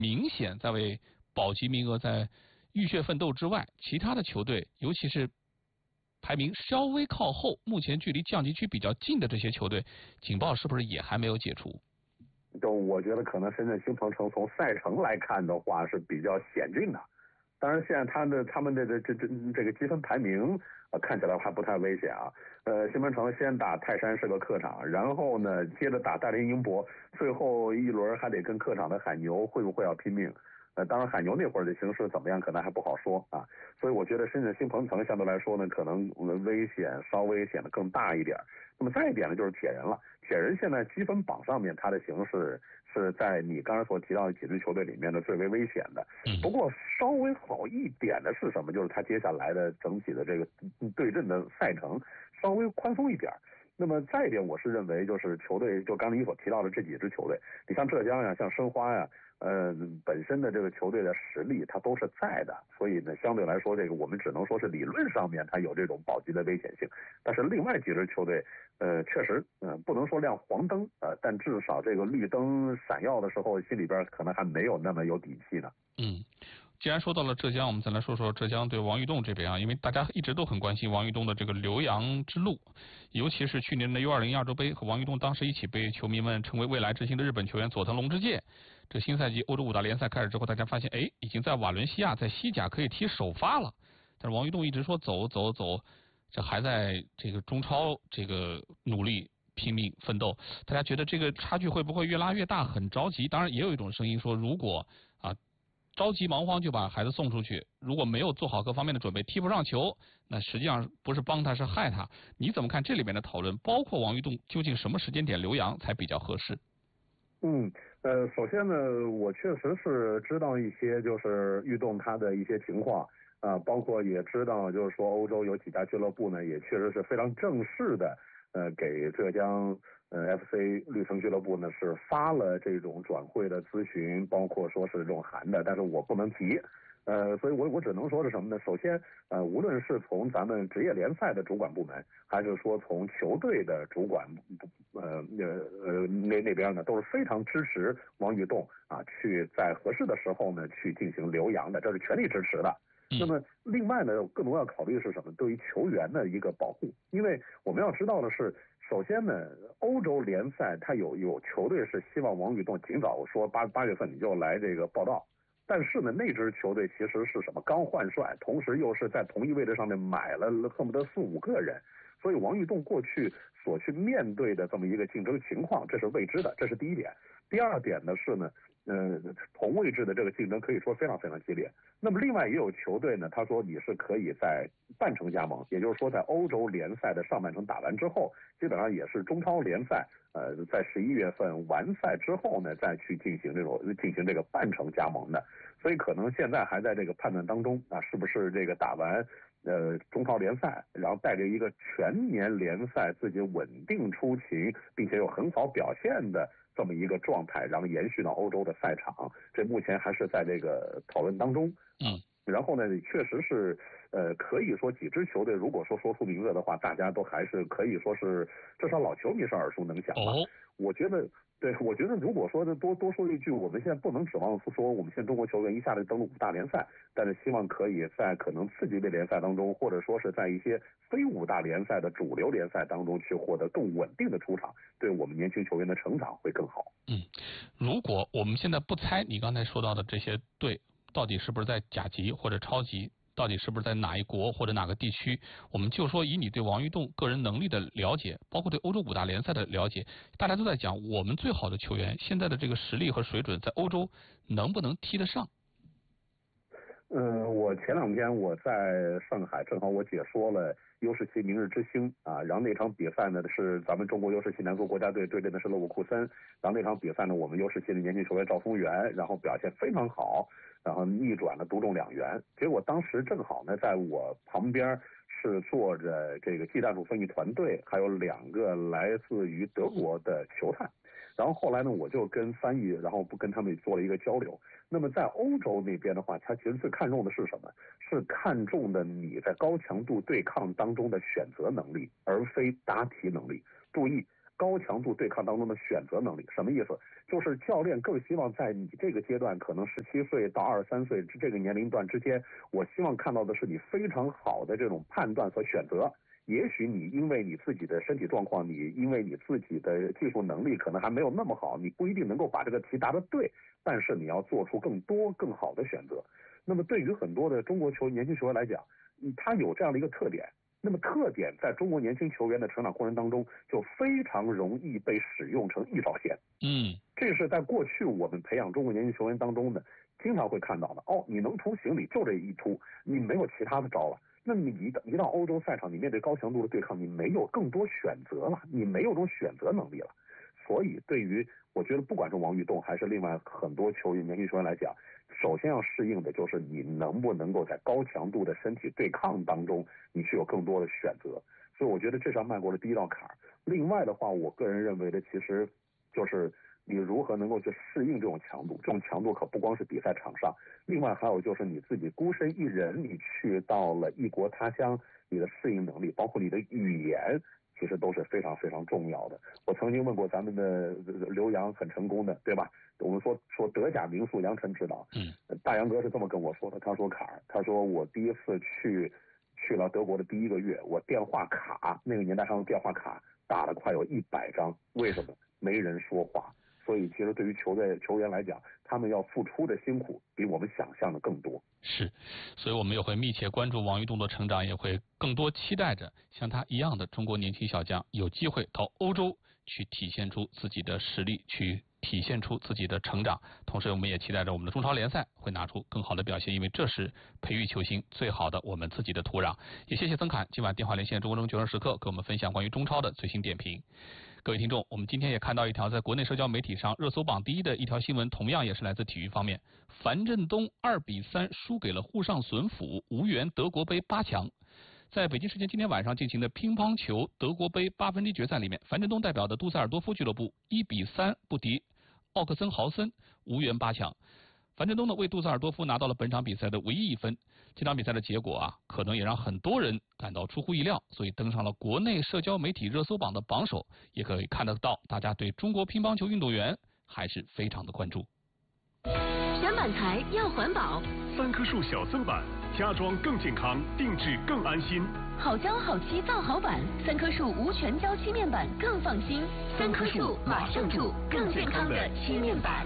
明显在为保级名额在浴血奋斗之外，其他的球队，尤其是排名稍微靠后，目前距离降级区比较近的这些球队，警报是不是也还没有解除？ 就我觉得可能深圳新鹏城从赛程来看的话是比较险峻的。当然，现在他们的这个积分排名看起来还不太危险啊。新鹏城先打泰山是个客场，然后呢接着打大连英博，最后一轮还得跟客场的海牛会不会要拼命？当然海牛那会儿的形势怎么样，可能还不好说啊。所以我觉得深圳新鹏城相对来说呢，可能危险稍微显得更大一点。那么再一点呢，就是铁人了。铁人现在积分榜上面，它的形势是在你刚才所提到的几支球队里面的最为危险的。不过稍微好一点的是什么？就是它接下来的整体的这个对阵的赛程稍微宽松一点。那么再一点，我是认为就是球队，就刚才你所提到的这几支球队，你像浙江呀，像申花呀，本身的这个球队的实力它都是在的，所以呢，相对来说，这个我们只能说是理论上面它有这种保级的危险性。但是另外几支球队，确实，不能说亮黄灯，但至少这个绿灯闪耀的时候，心里边可能还没有那么有底气呢。 既然说到了浙江，我们再来说说浙江对王玉栋这边啊，因为大家一直都很关心王玉栋的这个留洋之路，尤其是去年的U20亚洲杯和王玉栋当时一起被球迷们称为未来之星的日本球员佐藤龙之介。这新赛季欧洲五大联赛开始之后，大家发现，已经在瓦伦西亚在西甲可以踢首发了，但是王玉栋一直说走，这还在这个中超这个努力拼命奋斗，大家觉得这个差距会不会越拉越大？很着急。当然，也有一种声音说，如果着急忙慌就把孩子送出去，如果没有做好各方面的准备，踢不上球，那实际上不是帮他，是害他。你怎么看这里面的讨论？包括王玉栋究竟什么时间点留洋才比较合适？ 首先呢，我确实是知道一些就是玉栋他的一些情况包括也知道就是说欧洲有几家俱乐部呢，也确实是非常正式的给浙江FC 绿城俱乐部呢是发了这种转会的咨询，包括说是这种函的，但是我不能提。所以我只能说是什么呢？首先，无论是从咱们职业联赛的主管部门，还是说从球队的主管那边呢，都是非常支持王玉栋去在合适的时候呢去进行留洋的，这是全力支持的。那么另外呢，更多要考虑是什么？对于球员的一个保护，因为我们要知道的是，首先呢，欧洲联赛它有球队是希望王玉栋尽早说八月份你就来这个报道。但是呢，那支球队其实是什么？刚换帅，同时又是在同一位置上面买了恨不得4、5个人，所以王玉栋过去所去面对的这么一个竞争情况，这是未知的，这是第一点。第二点呢是呢，同位置的这个竞争可以说非常非常激烈。那么另外也有球队呢，他说你是可以在半程加盟，也就是说在欧洲联赛的上半程打完之后，基本上也是中超联赛在11月份完赛之后呢，再去进行这个半程加盟的。所以可能现在还在这个判断当中是不是这个打完中超联赛，然后带着一个全年联赛自己稳定出勤，并且有很好表现的这么一个状态，然后延续到欧洲的赛场，这目前还是在这个讨论当中。然后呢，确实是可以说几支球队，如果说出名字的话，大家都还是可以说是至少老球迷是耳熟能详吧。我觉得如果说多说一句，我们现在不能指望说我们现在中国球员一下子登陆5大联赛，但是希望可以在可能次级别联赛当中，或者说是在一些非5大联赛的主流联赛当中去获得更稳定的出场，对我们年轻球员的成长会更好。 如果我们现在不猜你刚才说到的这些队到底是不是在甲级或者超级，到底是不是在哪一国或者哪个地区，我们就说以你对王玉栋个人能力的了解，包括对欧洲5大联赛的了解，大家都在讲我们最好的球员现在的这个实力和水准在欧洲能不能踢得上？ 我前2天我在上海，正好我解说了U17明日之星然后那场比赛呢是咱们中国U17男足国家队对阵的是勒沃库森，然后那场比赛呢我们U17的年轻球员赵峰源，然后表现非常好，然后逆转了独中2元，结果当时正好呢在我旁边是坐着这个技战术分析团队，还有2个来自于德国的球探。然后后来呢，我就跟翻译，然后跟他们做了一个交流。那么在欧洲那边的话，他其实最看重的是什么？是看重的你在高强度对抗当中的选择能力，而非答题能力。注意， 高强度对抗当中的选择能力。什么意思？就是教练更希望在你这个阶段，可能17岁到23岁这个年龄段之间，我希望看到的是你非常好的这种判断和选择。也许你因为你自己的身体状况，你因为你自己的技术能力可能还没有那么好，你不一定能够把这个题答得对，但是你要做出更多更好的选择。那么对于很多的中国年轻球员来讲，他有这样的一个特点，那么特点在中国年轻球员的成长过程当中就非常容易被使用成一条线。这是在过去我们培养中国年轻球员当中呢经常会看到的。你能突行李就这一突，你没有其他的招了。那你一到欧洲赛场，你面对高强度的对抗，你没有更多选择了，你没有这种选择能力了。所以对于我觉得不管是王玉栋还是另外很多年轻球员来讲，首先要适应的就是你能不能够在高强度的身体对抗当中，你去有更多的选择。所以我觉得这是要迈过的第一道坎儿。另外的话，我个人认为的其实就是你如何能够去适应这种强度，这种强度可不光是比赛场上，另外还有就是你自己孤身一人，你去到了异国他乡，你的适应能力，包括你的语言，其实都是非常非常重要的。我曾经问过咱们的刘洋，很成功的，对吧？我们说德甲名宿杨晨指导，大杨哥是这么跟我说的，他说坎儿，他说我第一次去了德国的第1个月，我电话卡那个年代上的电话卡打了快有100张，为什么？没人说话。所以其实对于球员来讲，他们要付出的辛苦比我们想象的更多。 是，所以我们也会密切关注王玉栋的成长，也会更多期待着像他一样的中国年轻小将有机会到欧洲去体现出自己的实力，去体现出自己的成长。同时我们也期待着我们的中超联赛会拿出更好的表现，因为这是培育球星最好的我们自己的土壤。也谢谢曾侃今晚电话连线中国中球人时刻给我们分享关于中超的最新点评。各位听众，我们今天也看到一条在国内社交媒体上热搜榜第1的一条新闻，同样也是来自体育方面。樊振东2-3输给了沪上隼辅，无缘德国杯8强。在北京时间今天晚上进行的乒乓球德国杯8分之一决赛里面，樊振东代表的杜塞尔多夫俱乐部1-3不敌奥克森豪森，无缘8强。樊振东呢为杜塞尔多夫拿到了本场比赛的唯一1分。这场比赛的结果可能也让很多人感到出乎意料，所以登上了国内社交媒体热搜榜的榜首。也可以看得到，大家对中国乒乓球运动员还是非常的关注。 选板材要环保 ，3棵树小增板，家装更健康，定制更安心。 好胶好漆造好板，3棵树无全胶漆面板更放心。3棵树马上住，更健康的漆面板。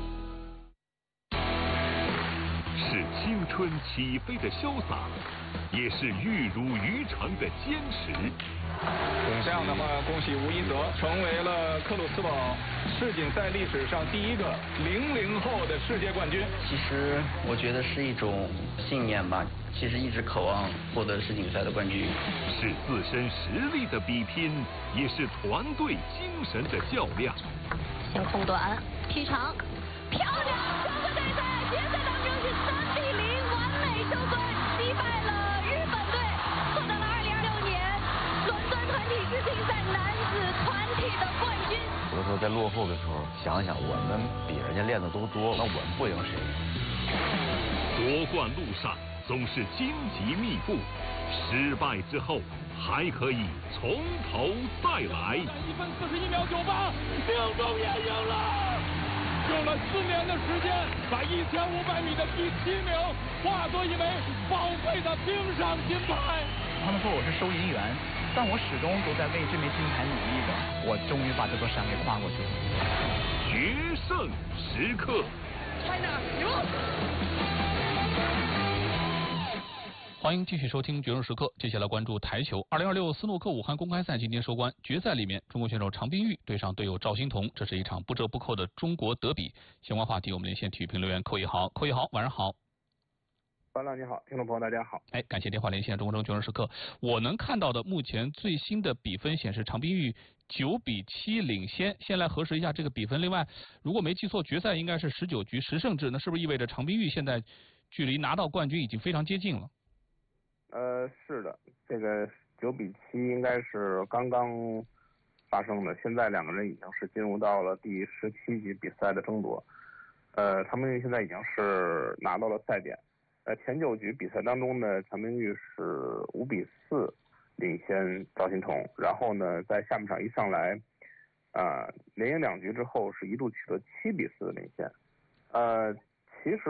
是青春起飞的潇洒，也是玉如于成的坚持。 这样的话，恭喜吴一泽成为了克鲁斯堡世锦赛历史上第1个00后的世界冠军。 其实我觉得是一种信念吧，其实一直渴望获得世锦赛的冠军。 是自身实力的比拼，也是团队精神的较量。 先空短，踢长，漂亮！中国队在决赛当中是3-0完美收官，击败了日本队，获得了2026年伦敦团体世锦赛男子团体的冠军。 有的时候在落后的时候，想想我们比人家练的都多，那我们不赢谁？ 夺冠路上总是荆棘密布，失败之后还可以从头再来。 1分41秒98，命中也赢了。用了4年的时间，把1500米的第7名化作一枚宝贵的冰上金牌。 他们说我是收银员，但我始终都在为这枚金牌努力着。我终于把这座山给跨过去了。 决胜时刻。 欢迎继续收听决胜时刻，接下来关注台球。2026斯诺克武汉公开赛今天收官，决赛里面中国选手常冰玉对上队友赵欣彤，这是一场不折不扣的中国德比。相关话题我们连线体育评论员寇一豪。寇一豪，晚上好。 班长你好，听众朋友大家好。 感谢电话连线中国决胜时刻。我能看到的目前最新的比分显示，常冰玉9-7领先。先来核实一下这个比分。另外，如果没记错，决赛应该是19局10胜制，那是不是意味着常冰玉现在距离拿到冠军已经非常接近了？ 是的，这个9-7应该是刚刚发生的。现在2个人已经是进入到了第17局比赛的争夺。常冰玉现在已经是拿到了赛点。前9局比赛当中呢，常冰玉是5-4领先赵欣彤，然后呢，在下半场一上来， 连赢2局之后是一度取得7-4的领先。其实